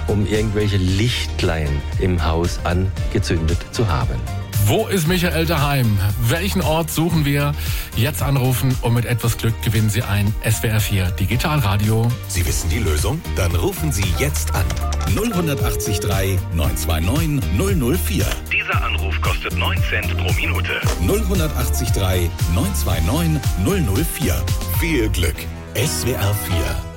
um irgendwelche Lichtlein im Haus angezündet zu haben. Wo ist Michael daheim? Welchen Ort suchen wir? Jetzt anrufen und mit etwas Glück gewinnen Sie ein SWR4 Digitalradio. Sie wissen die Lösung? Dann rufen Sie jetzt an. 0183 929 004. Dieser Anruf kostet 9 Cent pro Minute. 0183 929 004. Viel Glück. SWR4